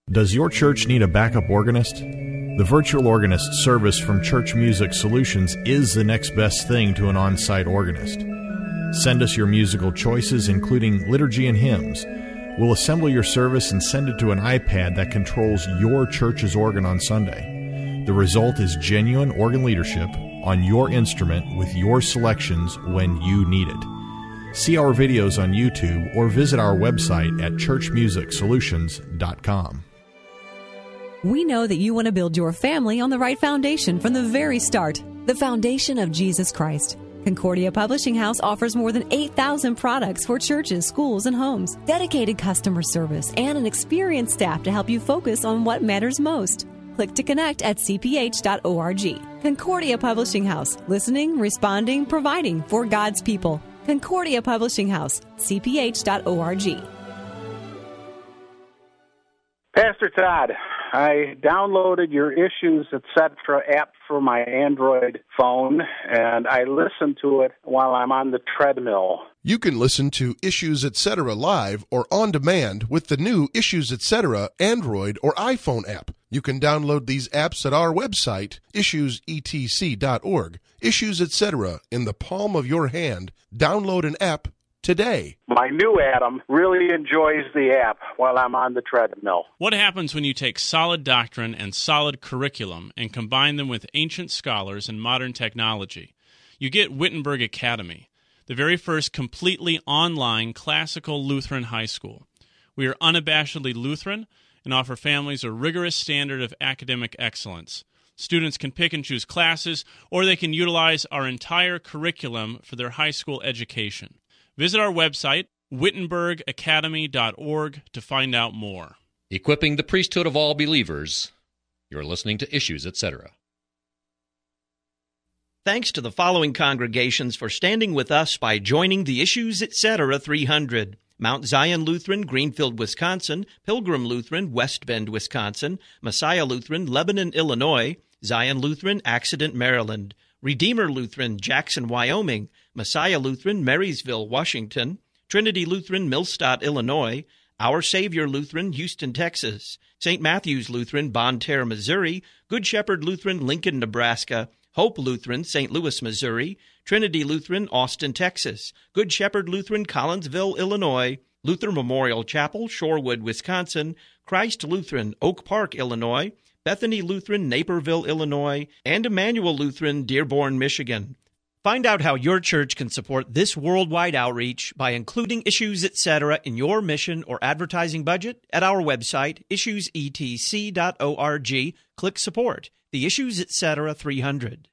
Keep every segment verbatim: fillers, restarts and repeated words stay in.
Does your church need a backup organist? The Virtual Organist service from Church Music Solutions is the next best thing to an on-site organist. Send us your musical choices, including liturgy and hymns. We'll assemble your service and send it to an iPad that controls your church's organ on Sunday. The result is genuine organ leadership on your instrument with your selections when you need it. See our videos on YouTube or visit our website at church music solutions dot com. We know that you want to build your family on the right foundation from the very start, the foundation of Jesus Christ. Concordia Publishing House offers more than eight thousand products for churches, schools, and homes, dedicated customer service, and an experienced staff to help you focus on what matters most. Click to connect at c p h dot org. Concordia Publishing House, listening, responding, providing for God's people. Concordia Publishing House, c p h dot org. Pastor Todd, I downloaded your Issues, et cetera app for my Android phone, and I listen to it while I'm on the treadmill. You can listen to Issues, et cetera live or on demand with the new Issues, et cetera Android or iPhone app. You can download these apps at our website, issues e t c dot org. Issues, et cetera in the palm of your hand. Download an app today. My new Adam really enjoys the app while I'm on the treadmill. What happens when you take solid doctrine and solid curriculum and combine them with ancient scholars and modern technology? You get Wittenberg Academy, the very first completely online classical Lutheran high school. We are unabashedly Lutheran and offer families a rigorous standard of academic excellence. Students can pick and choose classes, or they can utilize our entire curriculum for their high school education. Visit our website, wittenberg academy dot org, to find out more. Equipping the priesthood of all believers. You're listening to Issues, et cetera. Thanks to the following congregations for standing with us by joining the Issues, et cetera three hundred. Mount Zion Lutheran, Greenfield, Wisconsin; Pilgrim Lutheran, West Bend, Wisconsin; Messiah Lutheran, Lebanon, Illinois; Zion Lutheran, Accident, Maryland; Redeemer Lutheran, Jackson, Wyoming; Messiah Lutheran, Marysville, Washington; Trinity Lutheran, Millstadt, Illinois; Our Savior Lutheran, Houston, Texas; Saint Matthew's Lutheran, Bonne Terre, Missouri; Good Shepherd Lutheran, Lincoln, Nebraska; Hope Lutheran, Saint Louis, Missouri; Trinity Lutheran, Austin, Texas; Good Shepherd Lutheran, Collinsville, Illinois; Luther Memorial Chapel, Shorewood, Wisconsin; Christ Lutheran, Oak Park, Illinois; Bethany Lutheran, Naperville, Illinois; and Emmanuel Lutheran, Dearborn, Michigan. Find out how your church can support this worldwide outreach by including Issues, et cetera in your mission or advertising budget at our website, issues e t c dot org. Click Support, the Issues, et cetera three hundred.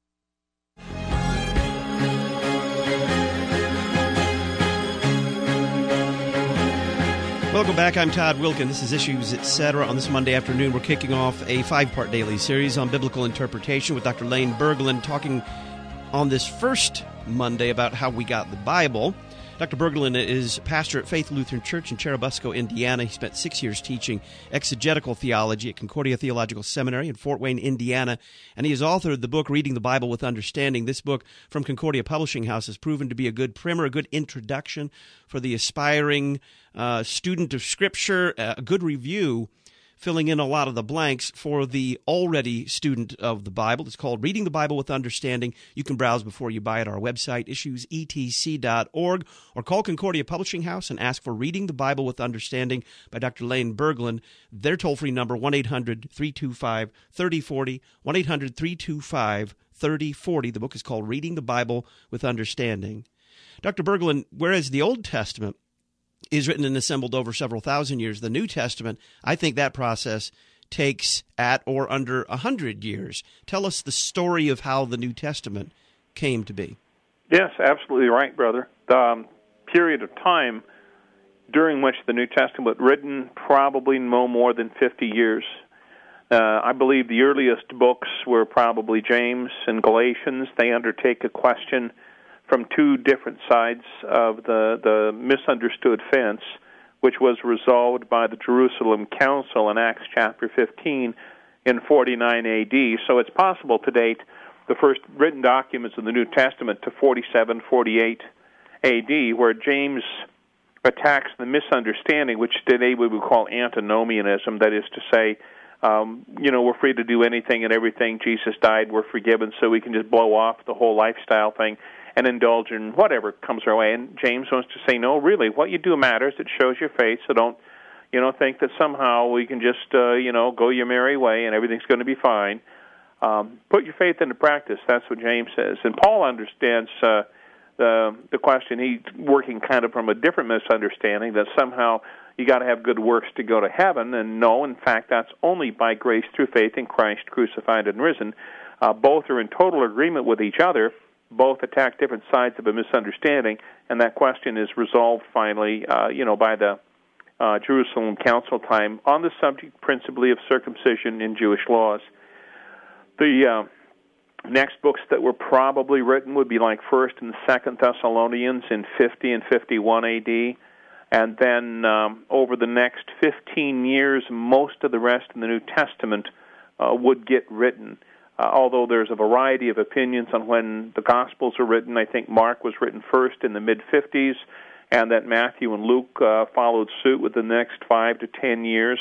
Welcome back. I'm Todd Wilkin. This is Issues, et cetera. On this Monday afternoon, we're kicking off a five-part daily series on biblical interpretation with Doctor Lane Berglund, talking on this first Monday about how we got the Bible. Doctor Berglund is pastor at Faith Lutheran Church in Cherubusco, Indiana. He spent six years teaching exegetical theology at Concordia Theological Seminary in Fort Wayne, Indiana, and he has authored the book Reading the Bible with Understanding. This book from Concordia Publishing House has proven to be a good primer, a good introduction for the aspiring uh, student of Scripture, a good review filling in a lot of the blanks for the already student of the Bible. It's called Reading the Bible with Understanding. You can browse before you buy it at our website, issues e t c dot org, or call Concordia Publishing House and ask for Reading the Bible with Understanding by Doctor Lane Berglund. Their toll-free number, one eight hundred three two five three oh four oh, one eight hundred three two five three oh four oh. The book is called Reading the Bible with Understanding. Doctor Berglund, whereas the Old Testament is written and assembled over several thousand years, the New Testament, I think that process takes at or under a hundred years. Tell us the story of how the New Testament came to be. Yes, absolutely right, brother. The um, period of time during which the New Testament was written, probably no more than fifty years. Uh, I believe the earliest books were probably James and Galatians. They undertake a question from two different sides of the, the misunderstood fence, which was resolved by the Jerusalem Council in Acts chapter fifteen in forty-nine A D. So it's possible to date the first written documents of the New Testament to forty-seven, forty-eight A D, where James attacks the misunderstanding, which today we would call antinomianism, that is to say, um, you know, we're free to do anything and everything. Jesus died, we're forgiven, so we can just blow off the whole lifestyle thing and indulge in whatever comes our way. And James wants to say, no, really, what you do matters. It shows your faith, so don't, you know, think that somehow we can just, uh, you know, go your merry way and everything's going to be fine. Um, put your faith into practice. That's what James says. And Paul understands uh, the the question. He's working kind of from a different misunderstanding that somehow you got to have good works to go to heaven. And no, in fact, that's only by grace through faith in Christ crucified and risen. Uh, both are in total agreement with each other. Both attack different sides of a misunderstanding, and that question is resolved finally, uh, you know, by the uh, Jerusalem Council time on the subject principally of circumcision in Jewish laws. The uh, next books that were probably written would be like First and Second Thessalonians in fifty and fifty-one A D, and then um, over the next fifteen years, most of the rest in the New Testament uh, would get written. Uh, although there's a variety of opinions on when the Gospels are written. I think Mark was written first in the mid-fifties, and that Matthew and Luke uh, followed suit with the next five to ten years.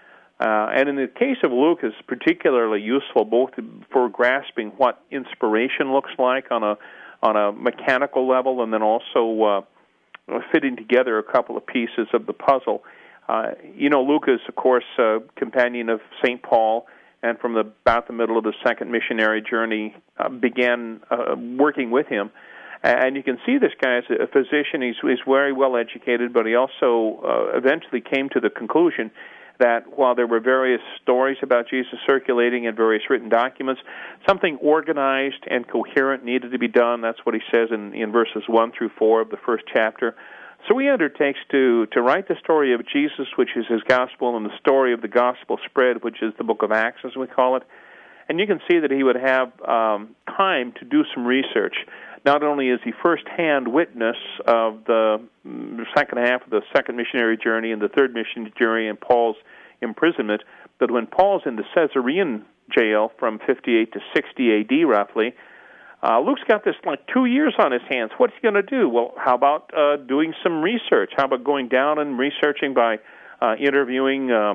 Uh, and in the case of Luke, it's particularly useful both for grasping what inspiration looks like on a on a mechanical level, and then also uh, fitting together a couple of pieces of the puzzle. Uh, you know, Luke is, of course, a companion of Saint Paul, and from the, about the middle of the second missionary journey, uh, began uh, working with him. And you can see this guy as a physician. He's, he's very well educated, but he also uh, eventually came to the conclusion that while there were various stories about Jesus circulating in various written documents, something organized and coherent needed to be done. That's what he says in, in verses one through four of the first chapter. So he undertakes to, to write the story of Jesus, which is his gospel, and the story of the gospel spread, which is the book of Acts, as we call it. And you can see that he would have um, time to do some research. Not only is he first-hand witness of the second half of the second missionary journey and the third missionary journey and Paul's imprisonment, but when Paul's in the Caesarean jail from fifty-eight to sixty A D roughly, Uh, Luke's got this like two years on his hands. What's he going to do? Well, how about uh, doing some research? How about going down and researching by uh, interviewing uh,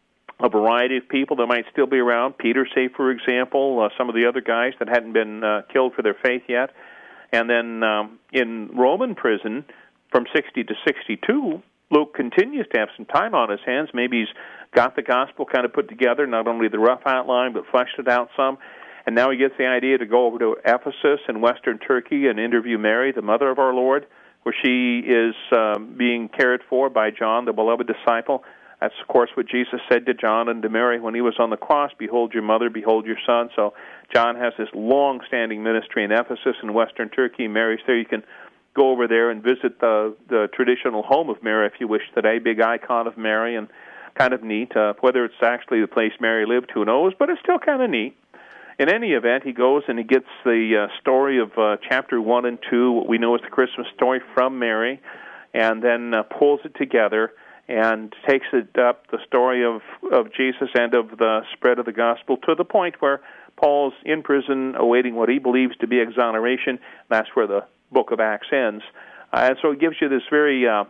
a variety of people that might still be around? Peter, say, for example, uh, some of the other guys that hadn't been uh, killed for their faith yet. And then um, in Roman prison from sixty to sixty-two, Luke continues to have some time on his hands. Maybe he's got the gospel kind of put together, not only the rough outline, but fleshed it out some. And now he gets the idea to go over to Ephesus in western Turkey and interview Mary, the mother of our Lord, where she is um, being cared for by John, the beloved disciple. That's, of course, what Jesus said to John and to Mary when he was on the cross, behold your mother, behold your son. So John has this long-standing ministry in Ephesus in western Turkey. Mary's there. You can go over there and visit the, the traditional home of Mary, if you wish today, big icon of Mary, and kind of neat. Uh, whether it's actually the place Mary lived, who knows, but it's still kind of neat. In any event, he goes and he gets the uh, story of uh, chapter one and two, what we know as the Christmas story, from Mary, and then uh, pulls it together and takes it up, the story of, of Jesus and of the spread of the gospel, to the point where Paul's in prison awaiting what he believes to be exoneration. That's where the book of Acts ends. Uh, and so it gives you this very uh,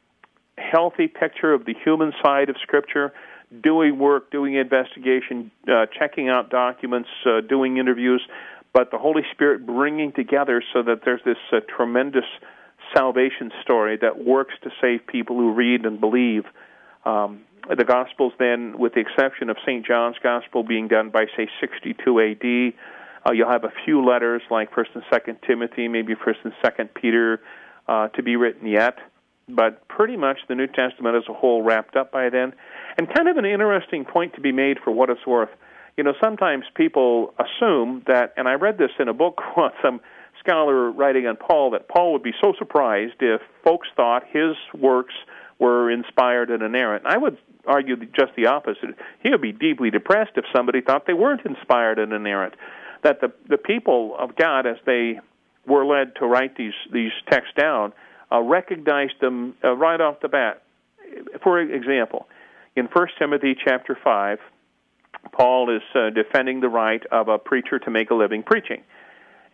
healthy picture of the human side of Scripture, doing work, doing investigation, uh, checking out documents, uh, doing interviews, but the Holy Spirit bringing together so that there's this uh, tremendous salvation story that works to save people who read and believe. Um, the Gospels then, with the exception of Saint John's Gospel being done by, say, sixty-two A D, uh, you'll have a few letters like First and Second Timothy, maybe First and Second Peter uh, to be written yet. But pretty much the New Testament as a whole wrapped up by then. And kind of an interesting point to be made for what it's worth. You know, sometimes people assume that, and I read this in a book once, some scholar writing on Paul, that Paul would be so surprised if folks thought his works were inspired and inerrant. I would argue just the opposite. He would be deeply depressed if somebody thought they weren't inspired and inerrant. That the the people of God, as they were led to write these, these texts down, Uh, recognized them uh, right off the bat. For example, in First Timothy chapter five, Paul is uh, defending the right of a preacher to make a living preaching.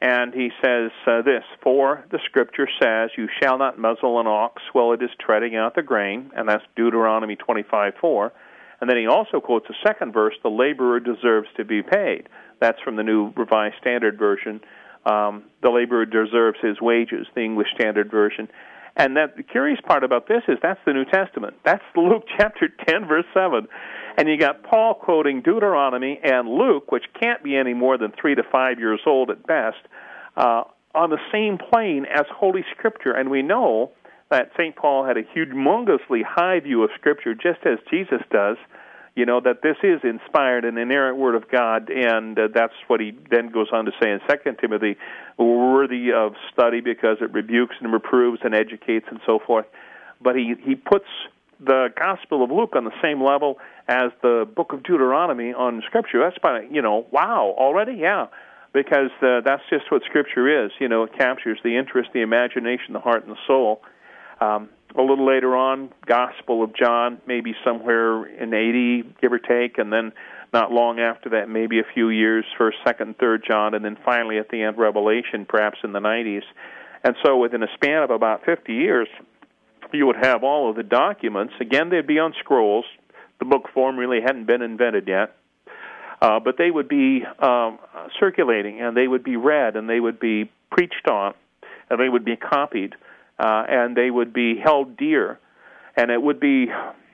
And he says uh, this, for the Scripture says, you shall not muzzle an ox while it is treading out the grain, and that's Deuteronomy twenty-five four. And then he also quotes a second verse, the laborer deserves to be paid. That's from the New Revised Standard Version. Um, the laborer deserves his wages, the English Standard Version. And that, the curious part about this is that's the New Testament. That's Luke chapter ten, verse seven. And you got Paul quoting Deuteronomy and Luke, which can't be any more than three to five years old at best, uh, on the same plane as Holy Scripture. And we know that Saint Paul had a humongously high view of Scripture, just as Jesus does, you know, that this is inspired and inerrant Word of God, and uh, that's what he then goes on to say in Second Timothy, worthy of study because it rebukes and reproves and educates and so forth. But he, he puts the Gospel of Luke on the same level as the book of Deuteronomy on Scripture. That's by, you know, wow, already? Yeah, because uh, that's just what Scripture is. You know, it captures the interest, the imagination, the heart, and the soul. Um, a little later on, Gospel of John, maybe somewhere in eighty, give or take, and then not long after that, maybe a few years, First, Second, and Third John, and then finally at the end, Revelation, perhaps in the nineties. And so within a span of about fifty years, you would have all of the documents. Again, they'd be on scrolls. The book form really hadn't been invented yet. Uh, but they would be um, circulating, and they would be read, and they would be preached on, and they would be copied. Uh, and they would be held dear. And it would be,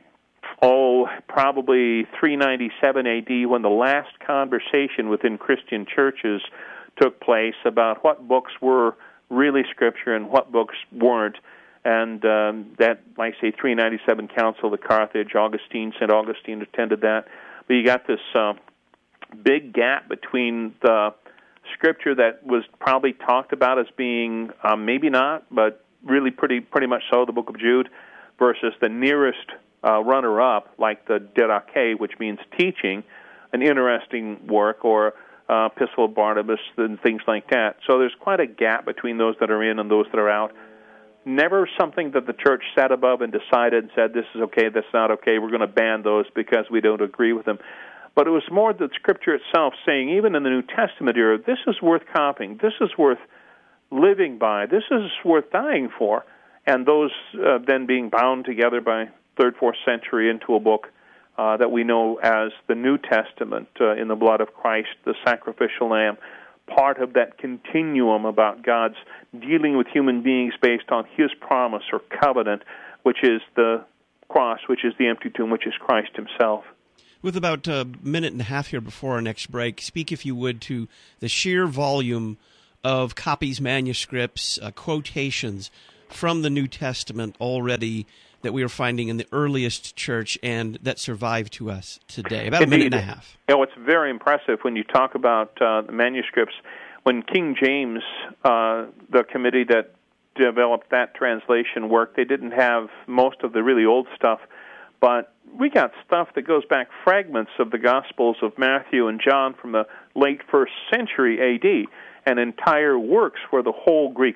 oh, probably three ninety-seven A D when the last conversation within Christian churches took place about what books were really Scripture and what books weren't. And um, that, like I say, three ninety-seven Council of Carthage, Augustine, Saint Augustine attended that. But you got this uh, big gap between the Scripture that was probably talked about as being, um, maybe not, but really pretty pretty much so, the Book of Jude, versus the nearest uh, runner-up, like the Didache, which means teaching, an interesting work, or uh, Epistle of Barnabas, and things like that. So there's quite a gap between those that are in and those that are out. Never something that the church sat above and decided and said, this is okay, that's not okay, we're going to ban those because we don't agree with them. But it was more the Scripture itself saying, even in the New Testament era, this is worth copying, this is worth living by, this is worth dying for, and those uh, then being bound together by third, fourth century into a book uh, that we know as the New Testament, uh, in the blood of Christ, the sacrificial lamb, part of that continuum about God's dealing with human beings based on His promise or covenant, which is the cross, which is the empty tomb, which is Christ Himself. With about a minute and a half here before our next break, speak, if you would, to the sheer volume of copies, manuscripts, uh, quotations from the New Testament already that we are finding in the earliest church and that survive to us today. About a minute and a half. You know, it's very impressive when you talk about uh, the manuscripts. When King James, uh, the committee that developed that translation work, they didn't have most of the really old stuff, but we got stuff that goes back, fragments of the Gospels of Matthew and John from the late first century A D, and entire works where the whole Greek